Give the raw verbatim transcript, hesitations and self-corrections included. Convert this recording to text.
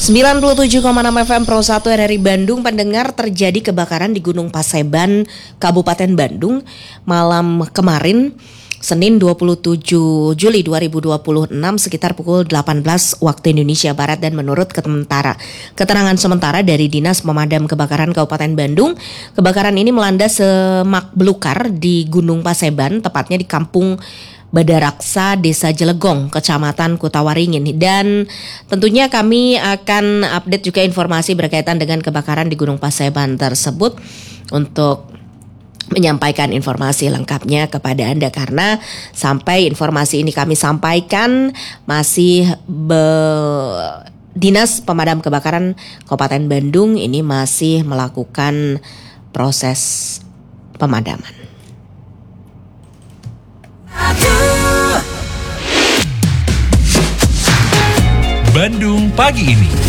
sembilan puluh tujuh koma enam F M Pro satu R R I Bandung. Pendengar, terjadi kebakaran di Gunung Paseban, Kabupaten Bandung malam kemarin, Senin dua puluh tujuh Juli dua ribu dua puluh enam sekitar pukul delapan belas waktu Indonesia Barat. Dan menurut sementara keterangan sementara dari Dinas Pemadam Kebakaran Kabupaten Bandung, kebakaran ini melanda semak belukar di Gunung Paseban, tepatnya di Kampung Badaraksa, Desa Jelegong, Kecamatan Kutawaringin. Dan tentunya kami akan update juga informasi berkaitan dengan kebakaran di Gunung Paseban tersebut untuk menyampaikan informasi lengkapnya kepada Anda, karena sampai informasi ini kami sampaikan masih be- Dinas Pemadam Kebakaran Kabupaten Bandung ini masih melakukan proses pemadaman. Bandung pagi ini.